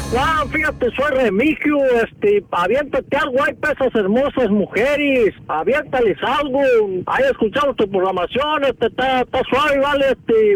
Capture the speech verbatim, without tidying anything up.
Juan, fíjate, soy Remigio, este, aviéntate algo, hay pesas hermosas mujeres, aviéntales algo, hay escuchado tu programación, este, está, está suave, vale, este,